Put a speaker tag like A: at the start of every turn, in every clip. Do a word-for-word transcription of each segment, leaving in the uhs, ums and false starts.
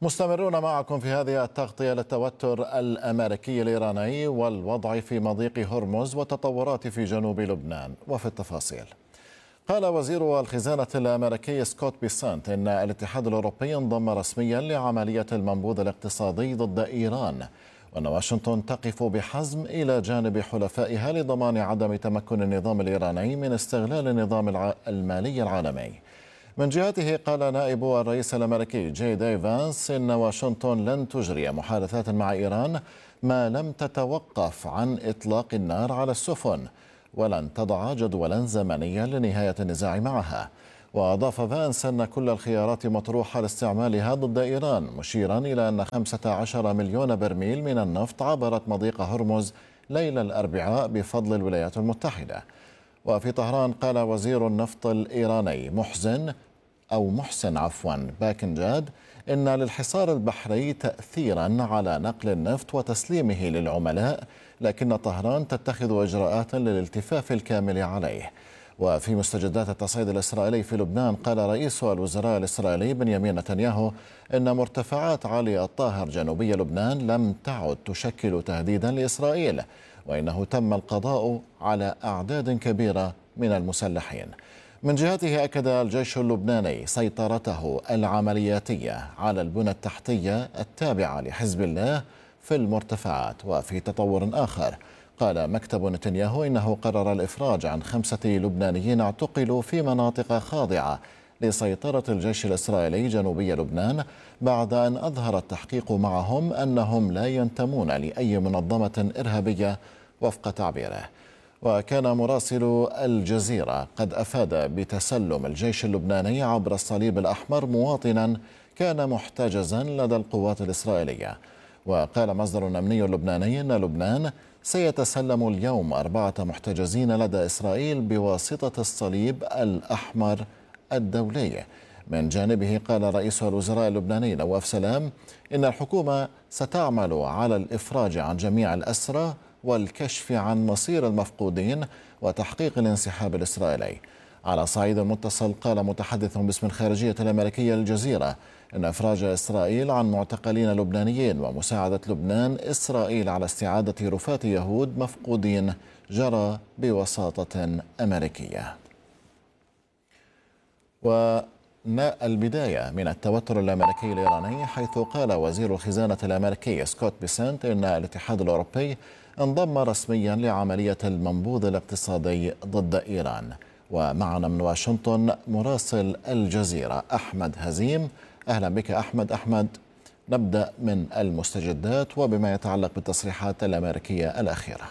A: مستمرون معكم في هذه التغطية للتوتر الأمريكي الإيراني والوضع في مضيق هرمز والتطورات في جنوب لبنان. وفي التفاصيل، قال وزير الخزانة الأمريكي سكوت بيسانت إن الاتحاد الأوروبي انضم رسميا لعملية المنبوذ الاقتصادي ضد إيران، وأن واشنطن تقف بحزم إلى جانب حلفائها لضمان عدم تمكن النظام الإيراني من استغلال النظام المالي العالمي. من جهته، قال نائب الرئيس الأمريكي جي دي فانس إن واشنطن لن تجري محادثات مع إيران ما لم تتوقف عن إطلاق النار على السفن، ولن تضع جدولا زمنيا لنهاية النزاع معها. وأضاف فانس أن كل الخيارات مطروحة لاستعمالها ضد إيران، مشيرا إلى أن خمسة عشر مليون برميل من النفط عبرت مضيق هرمز ليلة الأربعاء بفضل الولايات المتحدة. وفي طهران، قال وزير النفط الإيراني محسن أو محسن عفوا باكنجاد إن للحصار البحري تأثيرا على نقل النفط وتسليمه للعملاء، لكن طهران تتخذ إجراءات للالتفاف الكامل عليه. وفي مستجدات التصعيد الإسرائيلي في لبنان، قال رئيس الوزراء الإسرائيلي بنيامين نتنياهو إن مرتفعات عالي الطاهر جنوبي لبنان لم تعد تشكل تهديدا لإسرائيل، وإنه تم القضاء على أعداد كبيرة من المسلحين. من جهته، أكد الجيش اللبناني سيطرته العملياتية على البنى التحتية التابعة لحزب الله في المرتفعات. وفي تطور آخر، قال مكتب نتنياهو إنه قرر الإفراج عن خمسة لبنانيين اعتقلوا في مناطق خاضعة لسيطرة الجيش الإسرائيلي جنوبي لبنان، بعد أن أظهر التحقيق معهم أنهم لا ينتمون لأي منظمة إرهابية وفق تعبيره. وكان مراسل الجزيرة قد أفاد بتسلم الجيش اللبناني عبر الصليب الأحمر مواطنا كان محتجزا لدى القوات الإسرائيلية. وقال مصدر أمني لبناني أن لبنان سيتسلم اليوم أربعة محتجزين لدى إسرائيل بواسطة الصليب الأحمر الدولي. من جانبه، قال رئيس الوزراء اللبناني نواف سلام إن الحكومة ستعمل على الإفراج عن جميع الأسرى والكشف عن مصير المفقودين وتحقيق الانسحاب الإسرائيلي. على صعيد متصل، قال متحدث باسم الخارجية الأمريكية للجزيرة إن إفراج إسرائيل عن معتقلين لبنانيين ومساعدة لبنان إسرائيل على استعادة رفاة يهود مفقودين جرى بوساطة أمريكية. والبداية من التوتر الأمريكي الإيراني، حيث قال وزير الخزانة الأمريكي سكوت بيسانت إن الاتحاد الأوروبي انضم رسميا لعملية المنبوذ الاقتصادي ضد إيران. ومعنا من واشنطن مراسل الجزيرة أحمد هزيم. أهلا بك أحمد. أحمد، نبدأ من المستجدات وبما يتعلق بالتصريحات الأمريكية الأخيرة.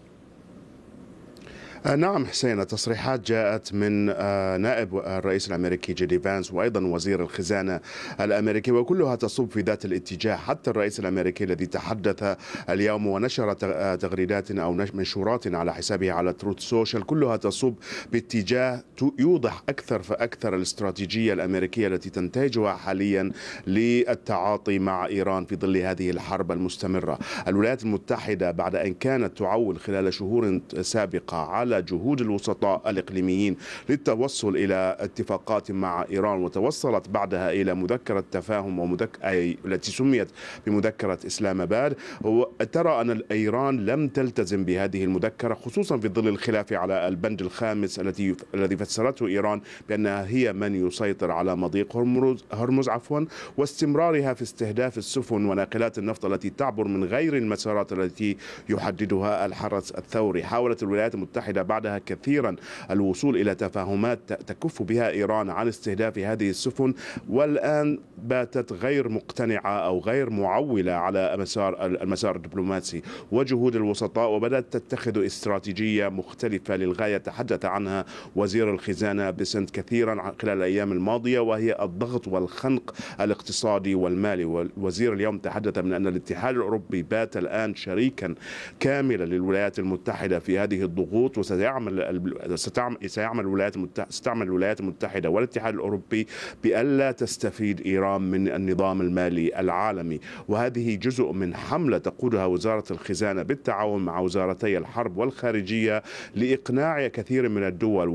B: نعم حسين، التصريحات جاءت من نائب الرئيس الأمريكي جي دي فانس وأيضا وزير الخزانة الأمريكي، وكلها تصب في ذات الاتجاه. حتى الرئيس الأمريكي الذي تحدث اليوم ونشر تغريدات أو منشورات على حسابه على تروث سوشيال كلها تصب باتجاه يوضح أكثر فأكثر الاستراتيجية الأمريكية التي تنتهجها حاليا للتعاطي مع إيران في ظل هذه الحرب المستمرة. الولايات المتحدة بعد أن كانت تعول خلال شهور سابقة على جهود الوسطاء الإقليميين للتوصل إلى اتفاقات مع إيران، وتوصلت بعدها إلى مذكرة تفاهم ومذك... أي التي سميت بمذكرة إسلام آباد، ترى أن إيران لم تلتزم بهذه المذكرة، خصوصا في ظل الخلاف على البند الخامس التي الذي فسرته إيران بأنها هي من يسيطر على مضيق هرمز, هرمز عفوا واستمرارها في استهداف السفن وناقلات النفط التي تعبر من غير المسارات التي يحددها الحرس الثوري. حاولت الولايات المتحدة بعدها كثيرا الوصول إلى تفاهمات تكف بها إيران عن استهداف هذه السفن، والآن باتت غير مقتنعة أو غير معولة على مسار المسار الدبلوماسي وجهود الوسطاء، وبدأت تتخذ استراتيجية مختلفة للغاية تحدث عنها وزير الخزانة بيسانت كثيرا خلال الأيام الماضية، وهي الضغط والخنق الاقتصادي والمالي. والوزير اليوم تحدث من أن الاتحاد الأوروبي بات الآن شريكا كاملا للولايات المتحدة في هذه الضغوط، سيعمل سيعمل الولايات المتحدة ستعمل الولايات المتحدة والاتحاد الأوروبي بألا تستفيد إيران من النظام المالي العالمي. وهذه جزء من حملة تقودها وزارة الخزانة بالتعاون مع وزارتي الحرب والخارجية لإقناع كثير من الدول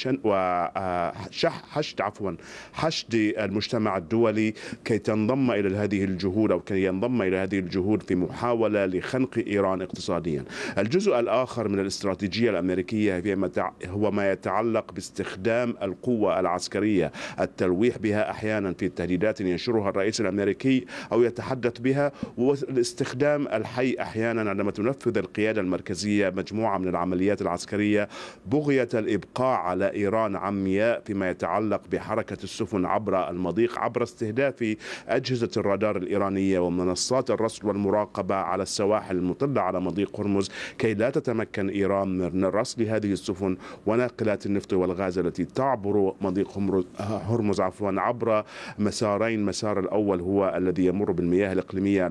B: وحشد عفوا حشد المجتمع الدولي كي تنضم إلى هذه الجهود أو كي ينضم إلى هذه الجهود في محاولة لخنق إيران اقتصاديا. الجزء الآخر من الاستراتيجية الأمريكية هو ما يتعلق باستخدام القوة العسكرية، التلويح بها أحيانا في تهديدات ينشرها الرئيس الأمريكي أو يتحدث بها، والاستخدام الحي أحيانا عندما تنفذ القيادة المركزية مجموعة من العمليات العسكرية بغية الإبقاء على إيران عمياء فيما يتعلق بحركة السفن عبر المضيق، عبر استهداف أجهزة الرادار الإيرانية ومنصات الرصد والمراقبة على السواحل المطلة على مضيق هرمز، كي لا تتمكن إيران من رصد هذه السفن وناقلات النفط والغاز التي تعبر مضيق هرمز عفوا عبر مسارين. المسار الأول هو الذي يمر بالمياه الإقليمية